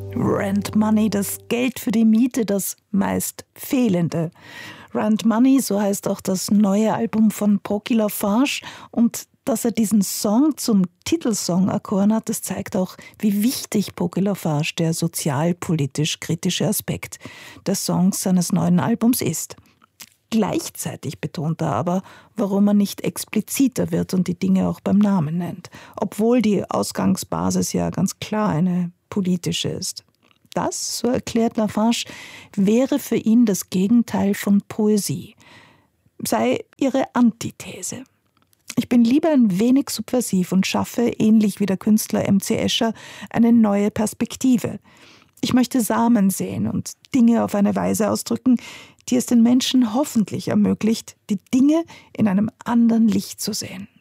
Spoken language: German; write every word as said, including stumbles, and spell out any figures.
Rent Money, das Geld für die Miete, das meist fehlende. Rent Money, so heißt auch das neue Album von Poki Lafarge. Und dass er diesen Song zum Titelsong erkoren hat, das zeigt auch, wie wichtig Poki Lafarge der sozialpolitisch kritische Aspekt des Songs seines neuen Albums ist. Gleichzeitig betont er aber, warum er nicht expliziter wird und die Dinge auch beim Namen nennt, obwohl die Ausgangsbasis ja ganz klar eine politische ist. Das, so erklärt Lafarge, wäre für ihn das Gegenteil von Poesie, sei ihre Antithese. Ich bin lieber ein wenig subversiv und schaffe, ähnlich wie der Künstler M C Escher, eine neue Perspektive. Ich möchte Samen säen und Dinge auf eine Weise ausdrücken, die es den Menschen hoffentlich ermöglicht, die Dinge in einem anderen Licht zu sehen.